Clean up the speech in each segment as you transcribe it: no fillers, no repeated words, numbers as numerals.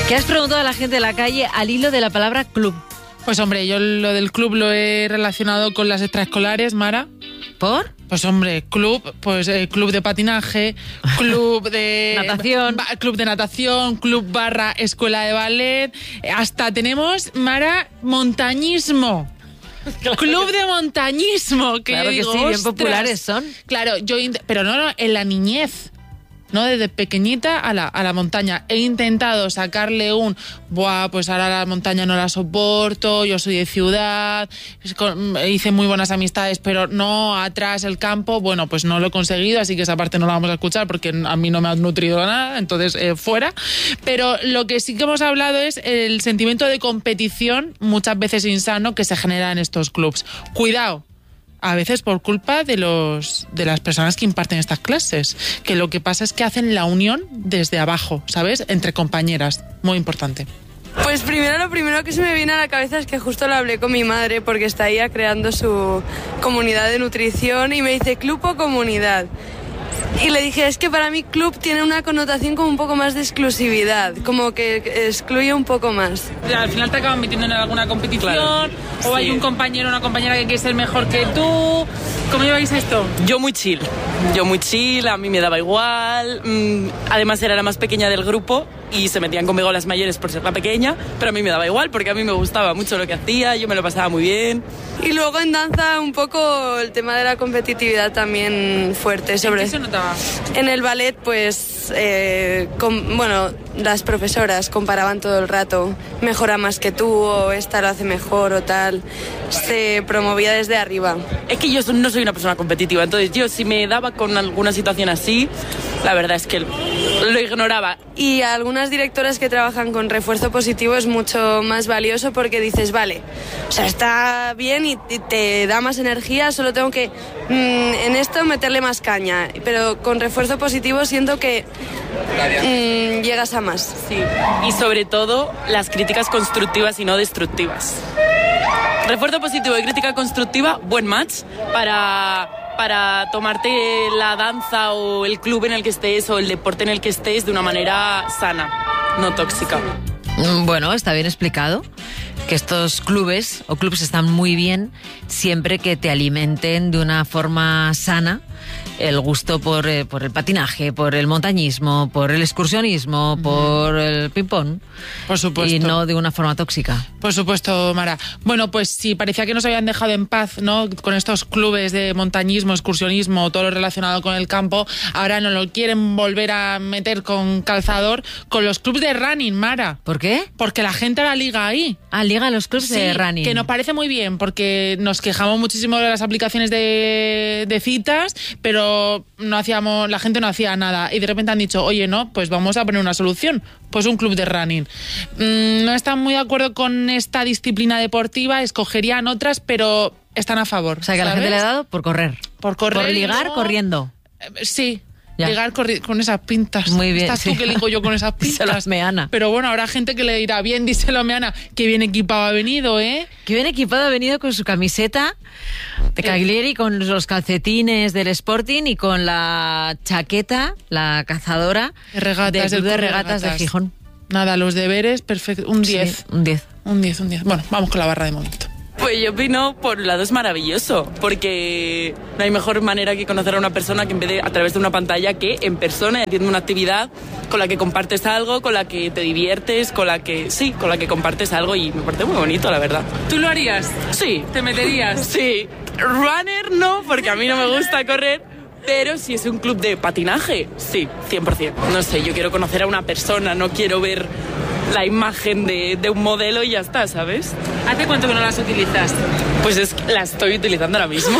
¿Qué has preguntado a la gente de la calle al hilo de la palabra club? Pues hombre, yo lo del club lo he relacionado con las extraescolares, Mara. ¿Por? Pues hombre, club, pues club de patinaje, club de natación, club de natación, club barra escuela de ballet, hasta tenemos, Mara, montañismo. Claro. Club de montañismo, que claro digo, que sí, bien ostras. populares son. Claro, pero no, en la niñez. ¿No? Desde pequeñita a la montaña. He intentado sacarle pues ahora la montaña no la soporto, yo soy de ciudad, hice muy buenas amistades, pero no atrás el campo. Bueno, pues no lo he conseguido, así que esa parte no la vamos a escuchar porque a mí no me ha nutrido nada, entonces fuera. Pero lo que sí que hemos hablado es el sentimiento de competición, muchas veces insano, que se genera en estos clubs. Cuidado. A veces por culpa de las personas que imparten estas clases, que lo que pasa es que hacen la unión desde abajo, ¿sabes? Entre compañeras, muy importante. Pues lo primero que se me viene a la cabeza es que justo lo hablé con mi madre porque está ella creando su comunidad de nutrición y me dice club o comunidad. Y le dije, es que para mí club tiene una connotación como un poco más de exclusividad, como que excluye un poco más. Al final te acaban metiendo en alguna competición, claro. O sí. Hay un compañero o una compañera que quiere ser mejor que tú. ¿Cómo lleváis esto? Yo muy chill, a mí me daba igual. Además era la más pequeña del grupo y se metían conmigo las mayores por ser la pequeña, pero a mí me daba igual porque a mí me gustaba mucho lo que hacía, yo me lo pasaba muy bien. Y luego en danza un poco el tema de la competitividad también fuerte. ¿En qué se notaba? En el ballet pues, las profesoras comparaban todo el rato, mejora más que tú o esta lo hace mejor o tal, se promovía desde arriba. Es que yo no soy una persona competitiva, entonces yo si me daba con alguna situación así, la verdad es que lo ignoraba. Y a algunas directoras que trabajan con refuerzo positivo es mucho más valioso porque dices, vale, o sea, está bien y te da más energía, solo tengo que en esto meterle más caña, pero con refuerzo positivo siento que llegas a más. Sí, y sobre todo las críticas constructivas y no destructivas. Refuerzo positivo y crítica constructiva, buen match para tomarte la danza o el club en el que estés o el deporte en el que estés de una manera sana, no tóxica. Bueno, está bien explicado que estos clubes están muy bien siempre que te alimenten de una forma sana el gusto por el patinaje, por el montañismo, por el excursionismo, por el ping-pong. Por supuesto. Y no de una forma tóxica. Por supuesto, Mara. Bueno, pues sí, parecía que nos habían dejado en paz, ¿no? Con estos clubes de montañismo, excursionismo, todo lo relacionado con el campo. Ahora nos lo quieren volver a meter con calzador con los clubes de running, Mara. ¿Por qué? Porque la gente ahora liga ahí. Liga los clubes de running. Que nos parece muy bien, porque nos quejamos muchísimo de las aplicaciones de citas, pero la gente no hacía nada. Y de repente han dicho, oye, no, pues vamos a poner una solución. Pues un club de running. No están muy de acuerdo con esta disciplina deportiva, escogerían otras, pero están a favor. O sea, que a la gente le ha dado por correr. Por correr. Por ligar, corriendo. Sí. Ya. Ligar con esas pintas. Muy bien. Estás tú que ligo yo con esas pintas. Díselo a Meana. Pero bueno, habrá gente que le dirá, bien, díselo a Meana, que bien equipado ha venido, ¿eh? Que bien equipado ha venido con su camiseta de Cagliari, con los calcetines del Sporting y con la chaqueta, la cazadora de regatas de Gijón. Nada, los deberes, perfecto. Un 10. Sí, un 10. Un 10. Bueno, vamos con la barra de momento. Pues yo opino, por un lado es maravilloso, porque no hay mejor manera que conocer a una persona que en vez de a través de una pantalla que en persona, haciendo una actividad con la que compartes algo, con la que te diviertes, con la que compartes algo y me parece muy bonito, la verdad. ¿Tú lo harías? Sí. ¿Te meterías? Sí. Runner no, porque a mí no me gusta correr. Pero si es un club de patinaje, sí, 100%. No sé, yo quiero conocer a una persona, no quiero ver la imagen de un modelo y ya está, ¿sabes? ¿Hace cuánto que no las utilizas? Pues la estoy utilizando ahora mismo.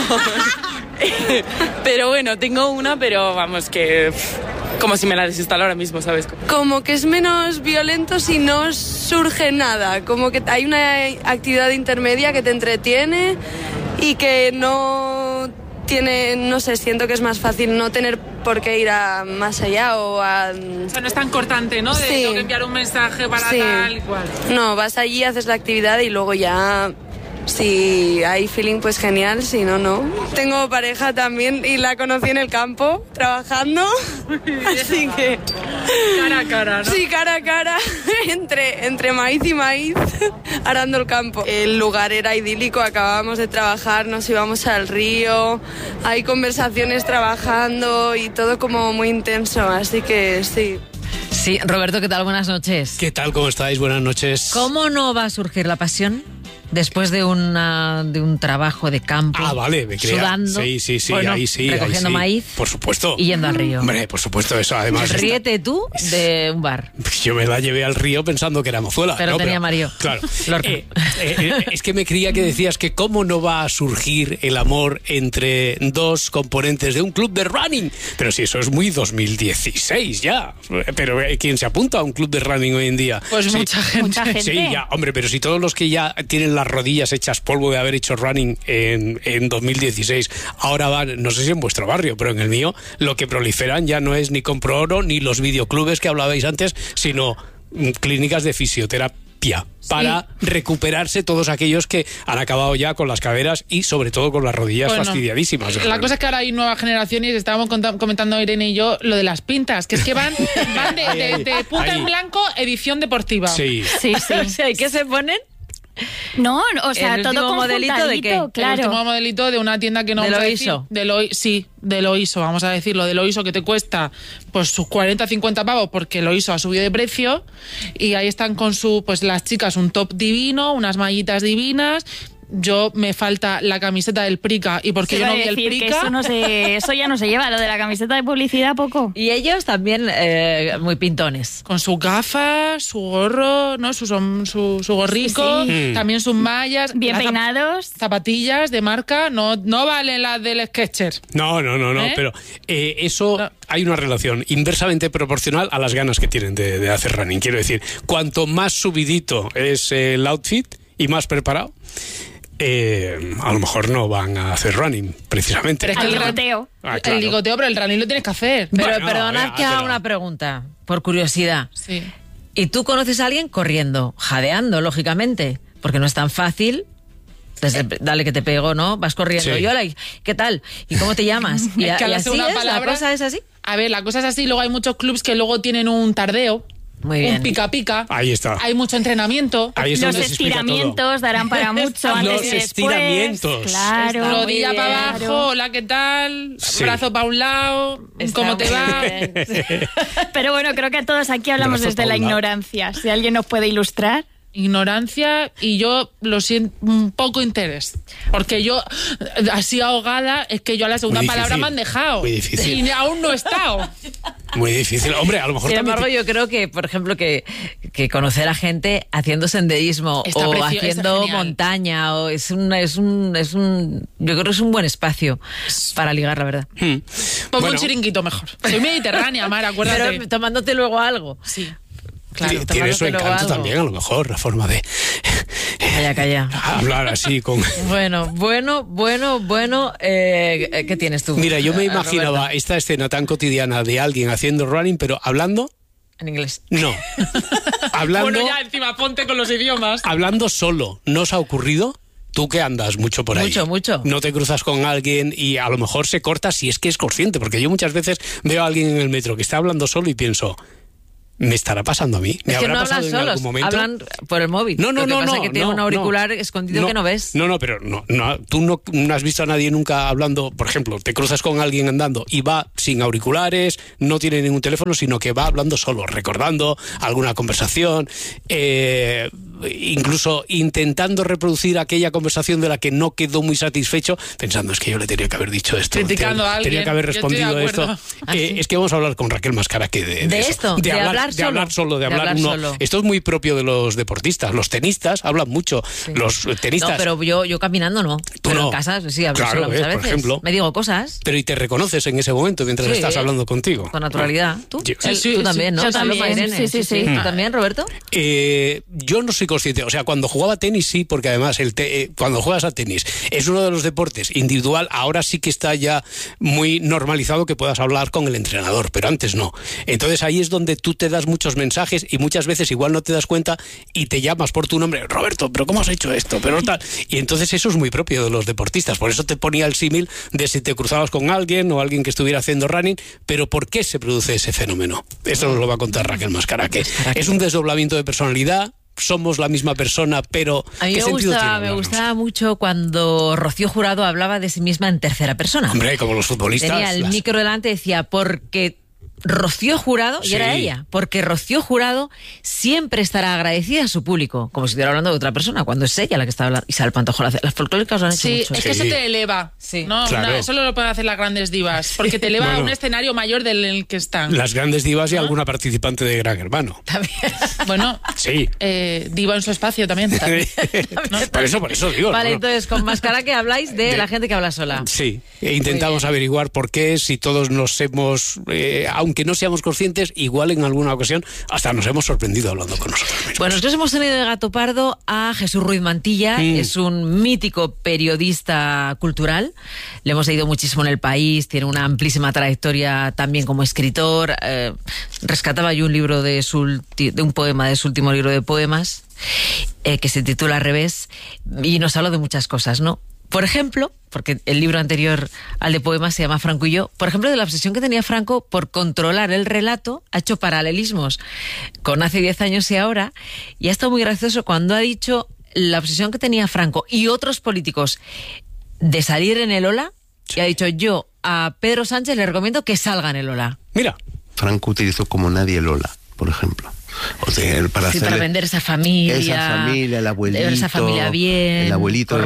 Pero bueno, tengo una, pero vamos que... como si me la desinstalo ahora mismo, ¿sabes? Como que es menos violento si no surge nada. Como que hay una actividad intermedia que te entretiene y que no... no sé, siento que es más fácil no tener por qué ir más allá o a... O sea, no es tan cortante, ¿no? De tengo que enviar un mensaje para tal y cual. No, vas allí, haces la actividad y luego ya Si hay feeling, pues genial, si no, no. Tengo pareja también y la conocí en el campo, trabajando, así que... Cara a cara, ¿no? Sí, cara a cara, entre maíz y maíz, arando el campo. El lugar era idílico, acabábamos de trabajar, nos íbamos al río, hay conversaciones trabajando y todo como muy intenso, así que sí. Sí, Roberto, ¿qué tal? Buenas noches. ¿Qué tal? ¿Cómo estáis? Buenas noches. ¿Cómo no va a surgir la pasión después de un trabajo de campo? Ah, vale, me creía. Sudando. Sí, bueno, ahí sí. recogiendo ahí sí. maíz. Por supuesto. Y yendo al río. Hombre, por supuesto, eso además. Ríete tú de un bar. Yo me la llevé al río pensando que era mozuela. Pero tenía Mario. Claro. Lorca. Es que me creía que decías que cómo no va a surgir el amor entre dos componentes de un club de running. Pero si eso es muy 2016 ya. Pero ¿quién se apunta a un club de running hoy en día? Pues Sí. mucha gente. Sí, ya, hombre, pero si todos los que ya tienen las rodillas hechas polvo de haber hecho running en 2016, ahora van, no sé si en vuestro barrio, pero en el mío, lo que proliferan ya no es ni Compro Oro ni los videoclubes que hablabais antes, sino clínicas de fisioterapia para recuperarse todos aquellos que han acabado ya con las caderas y sobre todo con las rodillas fastidiadísimas. La cosa es que ahora hay nuevas generaciones, estábamos comentando Irene y yo lo de las pintas, que es que van de punta Ahí. en blanco, edición deportiva. Sí. Sí, O sea, ¿y qué se ponen? No, o sea, ¿El todo último modelito de conjuntadito, qué? El claro. último modelito de una tienda que no ¿De vamos a Loiso? decir. De Loiso, vamos a decirlo. De Loiso, que te cuesta pues sus 40, 50 pavos porque Loiso ha subido de precio. Y ahí están con las chicas, un top divino, unas mallitas divinas. Yo me falta la camiseta del Prica y porque Sí, yo no iba vi a el decir que Prica. eso ya no se lleva, lo de la camiseta de publicidad poco. Y ellos también muy pintones. Con sus gafas, su gorro, ¿no? Su gorrico, Sí, también sus mallas. Bien las peinados. zapatillas de marca, no valen las del Skechers. No, ¿Eh? pero eso hay una relación inversamente proporcional a las ganas que tienen de hacer running. Quiero decir, cuanto más subidito es el outfit y más preparado, a lo mejor no van a hacer running, precisamente. Pero es que Al el ligoteo. Ah, claro. El ligoteo, pero el running lo tienes que hacer. Pero Bueno, perdonad venga, que haga hazlo. una pregunta, por curiosidad. Sí. ¿Y tú conoces a alguien corriendo, jadeando, lógicamente? Porque no es tan fácil. Dale que te pego, ¿no? Vas corriendo. Sí. Y hola, ¿qué tal? ¿Y cómo te llamas? Y, Es que y a la así segunda es, la palabra- cosa es así. A ver, la cosa es así. Luego hay muchos clubs que luego tienen un tardeo. Muy bien. Un pica-pica. Ahí está. Hay mucho entrenamiento. Ahí es Los donde se explica todo. estiramientos darán para mucho antes Los y después. estiramientos. Claro. Está muy Rodilla bien, para abajo, claro. hola, ¿qué tal? Sí. Brazo para un lado, Está ¿cómo te muy va? bien. Pero bueno, creo que todos aquí hablamos Brazo desde pa' la un lado. ignorancia. Si alguien nos puede ilustrar. Ignorancia y yo lo siento, un poco interés. Porque yo, así ahogada, es que yo a la segunda Muy palabra difícil. me han dejado. Muy difícil. Y aún no he estado. Muy difícil. Hombre, a lo mejor Sin también... embargo, yo creo que, por ejemplo, que conocer a gente haciendo senderismo Está o está haciendo genial. montaña o yo creo que es un buen espacio para ligar, la verdad. Pongo Bueno. un chiringuito mejor. Soy mediterránea, Mar, acuérdate. Pero tomándote luego algo. Sí. Claro, Tiene su tomándote luego encanto algo. también, a lo mejor, la forma de Calla. hablar así con... Bueno, ¿qué tienes tú? Mira, yo me Roberto? imaginaba esta escena tan cotidiana de alguien haciendo running, pero hablando, En inglés. no. Hablando, Bueno, ya encima ponte con los idiomas. hablando solo. ¿No os ha ocurrido? Tú que andas mucho por ahí. Mucho. No te cruzas con alguien y a lo mejor se corta si es que es consciente, porque yo muchas veces veo a alguien en el metro que está hablando solo y pienso, ¿me estará pasando a mí? ¿Me Es que habrá no pasado hablan en solos, algún momento? hablan por el móvil. No, Lo que pasa es que tiene un auricular no. escondido que no ves. No, pero tú no has visto a nadie nunca hablando, por ejemplo, te cruzas con alguien andando y va sin auriculares, no tiene ningún teléfono, sino que va hablando solo, recordando alguna conversación, incluso intentando reproducir aquella conversación de la que no quedó muy satisfecho, pensando, es que yo le tenía que haber dicho esto. Criticando a alguien. Tenía que haber Yo estoy de respondido esto. acuerdo. ¿Ah, sí? Es que vamos a hablar con Raquel Mascara que de eso. esto, de hablar de hablar solo. solo, de De hablar hablar uno. solo. Esto es muy propio de los deportistas. Los tenistas hablan mucho. Los tenistas. No, pero yo caminando no. Pero no. en casa sí hablo Claro, sola muchas por veces. ejemplo. Me digo cosas Pero y te reconoces en ese momento mientras Sí. estás hablando contigo. con naturalidad. ¿Tú? Yo- Tú también, ¿no? Yo Hablo también. para Irene. Sí. ¿Tú también, Roberto? Yo no soy soy consciente. O sea, cuando jugaba tenis sí, porque además cuando juegas a tenis es uno de los deportes individual, ahora sí que está ya muy normalizado que puedas hablar con el entrenador, pero antes no. Entonces ahí es donde tú te das muchos mensajes y muchas veces igual no te das cuenta y te llamas por tu nombre, Roberto, pero ¿cómo has hecho esto? Pero tal. Y entonces eso es muy propio de los deportistas. Por eso te ponía el símil de si te cruzabas con alguien o alguien que estuviera haciendo running, pero ¿por qué se produce ese fenómeno? Eso nos lo va a contar Raquel Mascaraque. Es un desdoblamiento de personalidad. Somos la misma persona, pero a mí me gustaba mucho cuando Rocío Jurado hablaba de sí misma en tercera persona. Hombre, como los futbolistas. Tenía el micro delante y decía, porque Rocío Jurado, y era ella, porque Rocío Jurado siempre estará agradecida a su público, como si estuviera hablando de otra persona, cuando es ella la que está hablando. Isabel Pantoja, las folclóricas lo han hecho mucho. Es que eso te eleva. Sí. No, claro. eso lo pueden hacer las grandes divas, porque te eleva a un escenario mayor del que están. Las grandes divas y alguna participante de Gran Hermano. También. Bueno, sí. Diva en su espacio también. ¿No? Por eso digo. Vale, ¿no? Entonces con Mascaraque habláis de la gente que habla sola. Sí, intentamos averiguar por qué, si todos nos hemos, aunque no seamos conscientes, igual en alguna ocasión hasta nos hemos sorprendido hablando con nosotros mismos. Bueno, nosotros hemos tenido de Gato Pardo a Jesús Ruiz Mantilla, es un mítico periodista cultural, le hemos leído muchísimo en El País, tiene una amplísima trayectoria también como escritor, rescataba yo un libro de un poema de su último libro de poemas, que se titula Al revés, y nos habló de muchas cosas, ¿no? Por ejemplo, porque el libro anterior al de poemas se llama Franco y yo, por ejemplo, de la obsesión que tenía Franco por controlar el relato, ha hecho paralelismos con hace 10 años y ahora, y ha estado muy gracioso cuando ha dicho la obsesión que tenía Franco y otros políticos de salir en el Ola, y ha dicho, yo a Pedro Sánchez le recomiendo que salga en el Ola. Mira. Franco utilizó como nadie el Ola, por ejemplo. O sea, para vender esa familia. Esa familia, el abuelito. Esa familia bien. El abuelito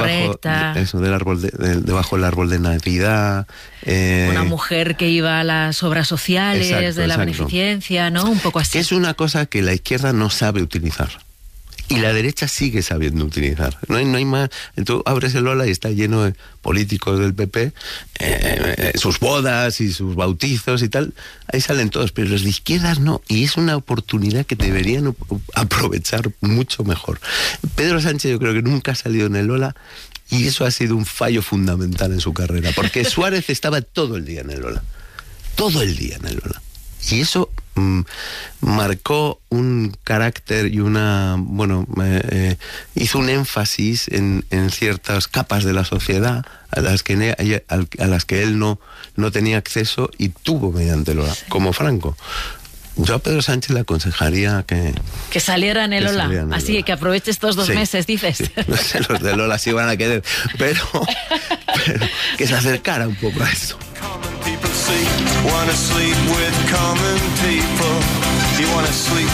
debajo del árbol de Navidad. Una mujer que iba a las obras sociales de la beneficencia, ¿no? Un poco así. Es una cosa que la izquierda no sabe utilizar. Y la derecha sigue sabiendo utilizar. No hay más. Tú abres el Ola y está lleno de políticos del PP, sus bodas y sus bautizos y tal. Ahí salen todos, pero los de izquierdas no. Y es una oportunidad que deberían aprovechar mucho mejor. Pedro Sánchez yo creo que nunca ha salido en el Ola y eso ha sido un fallo fundamental en su carrera. Porque Suárez estaba todo el día en el Ola. Todo el día en el Ola. Y eso marcó un carácter y hizo un énfasis en ciertas capas de la sociedad a las que él no tenía acceso y tuvo mediante el Ola, como Franco. Yo a Pedro Sánchez le aconsejaría que saliera en el Ola. Así que aproveche estos 2 meses, dices. Sí. No sé, los del Ola sí van a querer, pero que se acercara un poco a eso. Wanna sleep with common people. You wanna sleep